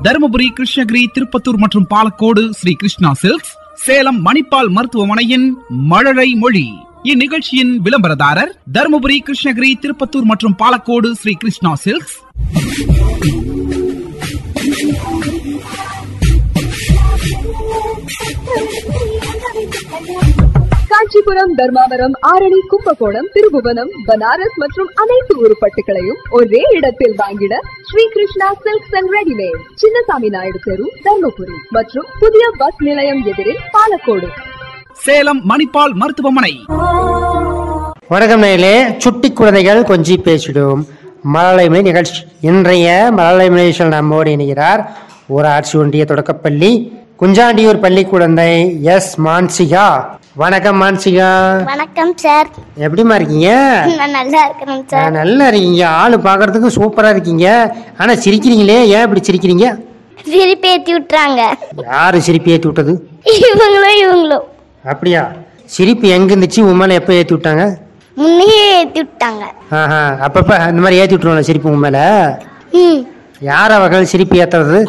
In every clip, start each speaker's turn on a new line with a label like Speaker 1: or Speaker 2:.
Speaker 1: தருமபுரி, கிருஷ்ணகிரி, திருப்பத்தூர் மற்றும் பாலக்கோடு ஸ்ரீ கிருஷ்ணா சில்க்ஸ், சேலம் மணிப்பால் மருத்துவமனையின் மழலை மொழி. இந்நிகழ்ச்சியின் விளம்பரதாரர் தருமபுரி, கிருஷ்ணகிரி, திருப்பத்தூர் மற்றும் பாலக்கோடு ஸ்ரீ கிருஷ்ணா சில்க்ஸ்.
Speaker 2: காஞ்சிபுரம், தர்மாவரம், ஆரணி, கும்பகோணம், திருபுவனம், பனாரஸ் மற்றும் அனைத்து உருப்பட்டுகளையும் ஒரே இடத்தில் வாங்கிட Sri Krishna silks and readymade, Chinnasamy Naidu தெரு, தர்மபுரி மற்றும் புதிய பஸ் நிலையம் எதிரில் பாலக்கோடு.
Speaker 1: சேலம் மணிப்பால் மருத்துவமனை.
Speaker 3: வணக்கம் நேயர்களே, சுட்டி குழந்தைகள் கொஞ்சி பேசிடும் மழலைமொழி நிகழ்ச்சி. இன்றைய மழலைமொழி நிகழ்ச்சியில் நம்மோடு இணைகிறார் ஊராட்சி ஒன்றிய தொடக்கப்பள்ளி குஞ்சாண்டியூர் பள்ளி குழந்தை எஸ் மான்சிகா. வணக்கம் மான்சிகா.
Speaker 4: வணக்கம் சார்.
Speaker 3: எப்படிமா இருக்கீங்க?
Speaker 4: நான் நல்லா இருக்கிறேன் சார்.
Speaker 3: நல்லா இருக்கீங்க, ஆளு பாக்குறதுக்கு சூப்பரா இருக்கீங்க. ஆனா சிரிக்கிறீங்களே, ஏன் இப்படி சிரிக்கிறீங்க?
Speaker 4: சிரிப்பு ஏத்தி விட்டுறாங்க.
Speaker 3: யாரு சிரிப்பு ஏத்தி விட்டது?
Speaker 4: இவங்களும்.
Speaker 3: அப்படியா? சிரிப்பு எங்க இருந்துச்சு? உண்மையில எப்ப ஏத்தி விட்டாங்க?
Speaker 4: முன்னே ஏத்தி விட்டாங்க.
Speaker 3: அப்பப்ப இந்த மாதிரி ஏத்தி விட்டுருவாங்க சிரிப்பு உண்மையில. யார வகையில் சிரிப்பு ஏத்துறது?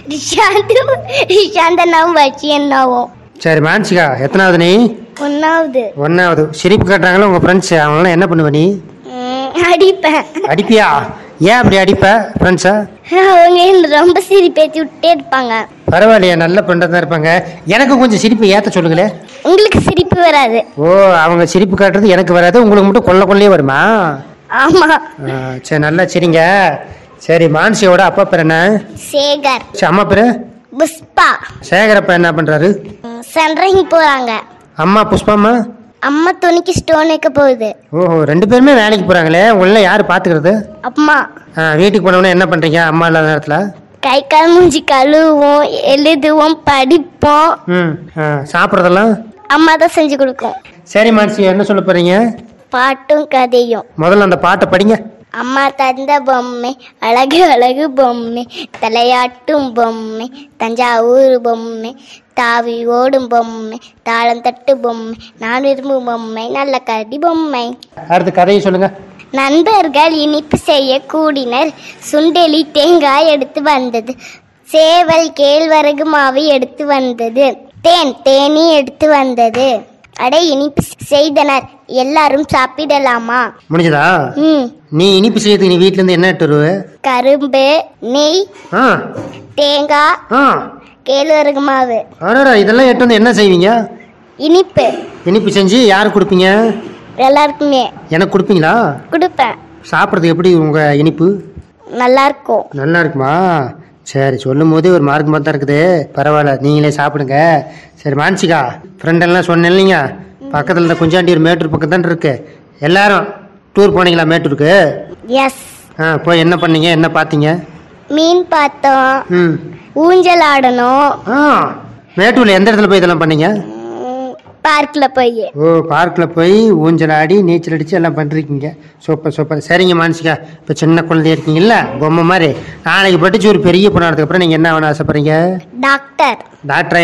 Speaker 4: ரிஷாந்தனாவும் வச்சு என்னாவும்.
Speaker 3: சரி மான்சிகா, எத்தனாவது நீ? ஒன்னாவது. சிரிப்பு காட்டுறாங்களா உங்க ஃப்ரெண்ட்ஸ், அவங்களாம் என்ன பண்ணுவ நீ?
Speaker 4: அடிப்பேன்.
Speaker 3: அடிப்பியா? ஏன் அப்படி அடிப்ப ஃப்ரெண்ட்ஸா?
Speaker 4: அவங்க ரொம்ப சிரிப்பு ஏத்தி விட்டே இருப்பாங்க.
Speaker 3: பரவாயில்லையா, நல்ல ஃப்ரெண்டா தான் இருப்பாங்க. எனக்கு கொஞ்சம் சிரிப்பு ஏத்த சொல்லுங்களே.
Speaker 4: உங்களுக்கு சிரிப்பு வராது.
Speaker 3: ஓ, அவங்க சிரிப்பு காட்டுறது எனக்கு வராது, உங்களுக்கு மட்டும் கொல்லையே வருமா?
Speaker 4: ஆமா.
Speaker 3: சரி, நல்லா சரிங்க. சரி, மான்சியோட அப்பா பேர் என்ன?
Speaker 4: சேகர்.
Speaker 3: அம்மா பேரு?
Speaker 4: புஷ்பா.
Speaker 3: சேகரப்பா என்ன பண்றாரு?
Speaker 4: சென்ட்ரிங் போறாங்க.
Speaker 3: அம்மா புஷ்பாமா?
Speaker 4: அம்மா துணிக்கு ஸ்டோன் வைக்க போகுது.
Speaker 3: ஓஹோ, ரெண்டு பேருமே வேலைக்கு போறாங்களே, உங்களை யாரு பாத்துக்கிறது?
Speaker 4: அம்மா.
Speaker 3: வீட்டுக்கு போனவொடனே என்ன பண்றீங்க அம்மா இல்லாத நேரத்துல?
Speaker 4: கை கால் மூஞ்சி கழுவோம், எழுதுவோம், படிப்போம்.
Speaker 3: சாப்பிட்றதெல்லாம்
Speaker 4: அம்மா தான் செஞ்சு கொடுக்கும்.
Speaker 3: சரி மான்சி, என்ன சொல்ல போறீங்க?
Speaker 4: பாட்டும் கதையும்.
Speaker 3: முதல்ல அந்த பாட்டை படிங்க.
Speaker 4: அம்மா தந்த பொம்மை, அழகு அழகு பொம்மை, தலையாட்டும் பொம்மை, தஞ்சாவூர் பொம்மை, தாவி ஓடும் பொம்மை, தாளம் தட்டு பொம்மை, நான் விரும்பும் பொம்மை, நல்ல கடி பொம்மை.
Speaker 3: அடுத்த கதையை சொல்லுங்க.
Speaker 4: நண்பர்கள் இனிப்பு செய்ய கூடினர், சுண்டெலி தேங்காய் எடுத்து வந்தது, சேவல் கேழ்வரகு மாவு எடுத்து வந்தது, தேனி எடுத்து வந்தது, அடை இனிப்பு செய்தனர், எல்லாரும் சாப்பிடலாமா?
Speaker 3: முடிஞ்சதா? நீ இனிப்பு செய்யறதுக்கு நீ வீட்ல இருந்து என்ன எடுத்து வருவ?
Speaker 4: கரும்பு, நெய், தேங்காய், கேழ்வரகு மாவு.
Speaker 3: இதெல்லாம் எடுத்து வந்து என்ன செய்வீங்க?
Speaker 4: இனிப்பு
Speaker 3: செஞ்சு யாருக்கு கொடுப்பீங்க?
Speaker 4: எல்லாருக்குமே.
Speaker 3: எனக்கு கொடுப்பீங்களா?
Speaker 4: கொடுப்பேன்.
Speaker 3: சாப்பிட்றது எப்படி உங்க இனிப்பு?
Speaker 4: நல்லா இருக்கும்.
Speaker 3: நல்லா இருக்குமா? சரி, சொல்லும் போதே ஒரு மார்க் தான் இருக்குது. பரவாயில்ல, நீங்களே சாப்பிடுங்க. சரி மான்சிகா, ஃப்ரெண்டெல்லாம் சொன்னேன் இல்லைங்க, பக்கத்தில் இந்த குஞ்சாண்டியூர் மேட்டூர் பக்கம் தான் இருக்கு. எல்லாரும் டூர் போனீங்களா மேட்டூருக்கு?
Speaker 4: எஸ்.
Speaker 3: போய் என்ன பண்ணீங்க, என்ன பார்த்தீங்க?
Speaker 4: மீன் பார்த்தோம், ஊஞ்சல் ஆடணும்.
Speaker 3: மேட்டூர்ல எந்த இடத்துல போய் இதெல்லாம் பண்ணீங்க?
Speaker 4: பார்க்ல போய்.
Speaker 3: ஓ, பார்க்ல போய் ஊஞ்சல் ஆடி நீச்சல் அடிச்சு எல்லாம் பண்ணிருக்கீங்க. Super super. சரிங்க மான்சிகா, இப்போ சின்ன குழந்தைய இருக்கீங்கல்ல, பொம்மை மாதிரி, நாளைக்கு படிச்சு ஒரு பெரிய பொண்ணு ஆனதுக்கு அப்புறம் நீங்க என்ன ஆகணும் ஆசைப்படுறீங்க?
Speaker 4: டாக்டர்.